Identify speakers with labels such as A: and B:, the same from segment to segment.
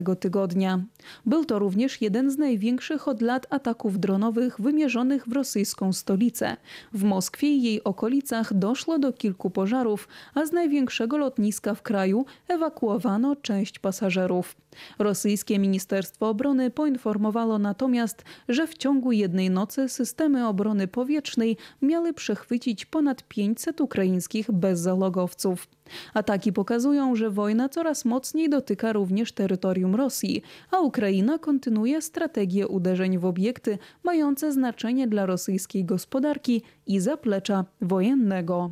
A: tygodnia. Był to również jeden z największych od lat ataków dronowych wymierzonych w rosyjską stolicę. W Moskwie i jej okolicach doszło do kilku pożarów, a z największego lotniska w kraju ewakuowano część pasażerów. Rosyjskie Ministerstwo Obrony poinformowało natomiast, że w ciągu jednej nocy systemy obrony powietrznej miały przechwycić ponad 500 ukraińskich bezzalogowców. Ataki pokazują, że wojna coraz mocniej dotyka również terytorium Rosji, a Ukraina kontynuuje strategię uderzeń w obiekty mające znaczenie dla rosyjskiej gospodarki i zaplecza wojennego.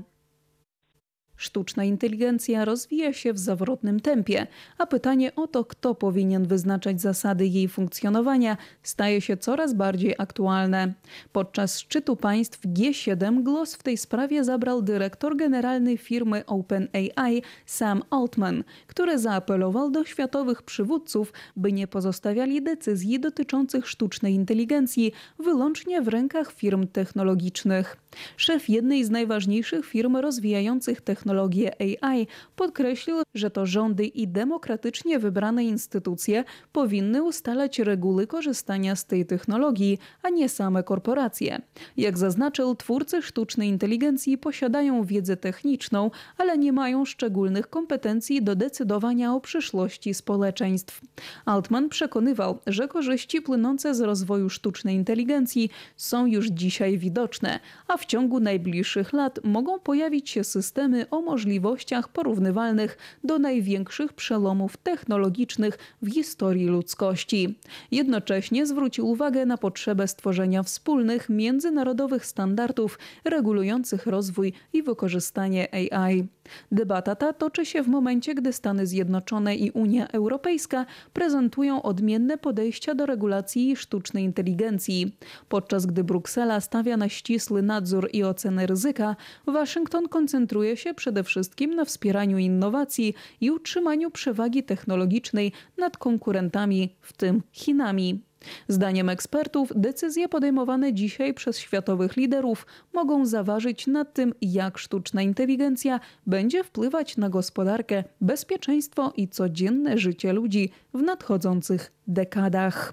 A: Sztuczna inteligencja rozwija się w zawrotnym tempie, a pytanie o to, kto powinien wyznaczać zasady jej funkcjonowania, staje się coraz bardziej aktualne. Podczas szczytu państw G7 głos w tej sprawie zabrał dyrektor generalny firmy OpenAI Sam Altman, który zaapelował do światowych przywódców, by nie pozostawiali decyzji dotyczących sztucznej inteligencji wyłącznie w rękach firm technologicznych. Szef jednej z najważniejszych firm rozwijających technologię AI podkreślił, że to rządy i demokratycznie wybrane instytucje powinny ustalać reguły korzystania z tej technologii, a nie same korporacje. Jak zaznaczył, twórcy sztucznej inteligencji posiadają wiedzę techniczną, ale nie mają szczególnych kompetencji do decydowania o przyszłości społeczeństw. Altman przekonywał, że korzyści płynące z rozwoju sztucznej inteligencji są już dzisiaj widoczne, a w ciągu najbliższych lat mogą pojawić się systemy o możliwościach porównywalnych do największych przelomów technologicznych w historii ludzkości. Jednocześnie zwrócił uwagę na potrzebę stworzenia wspólnych, międzynarodowych standardów regulujących rozwój i wykorzystanie AI. Debata ta toczy się w momencie, gdy Stany Zjednoczone i Unia Europejska prezentują odmienne podejścia do regulacji sztucznej inteligencji. Podczas gdy Bruksela stawia na ścisły nadzór i ocenę ryzyka, Waszyngton koncentruje się przede wszystkim na wspieraniu innowacji i utrzymaniu przewagi technologicznej nad konkurentami, w tym Chinami. Zdaniem ekspertów decyzje podejmowane dzisiaj przez światowych liderów mogą zaważyć nad tym, jak sztuczna inteligencja będzie wpływać na gospodarkę, bezpieczeństwo i codzienne życie ludzi w nadchodzących dekadach.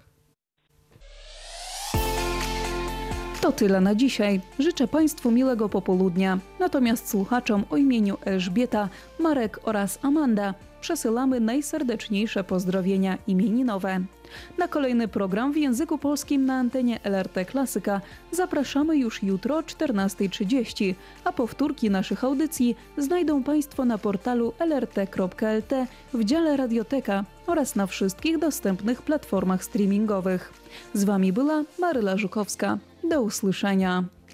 A: To tyle na dzisiaj. Życzę Państwu miłego popołudnia. Natomiast słuchaczom o imieniu Elżbieta, Marek oraz Amanda przesyłamy najserdeczniejsze pozdrowienia imieninowe. Na kolejny program w języku polskim na antenie LRT Klasyka zapraszamy już jutro o 14:30, a powtórki naszych audycji znajdą Państwo na portalu lrt.lt w dziale Radioteka oraz na wszystkich dostępnych platformach streamingowych. Z Wami była Maryla Żukowska. Do usłyszenia.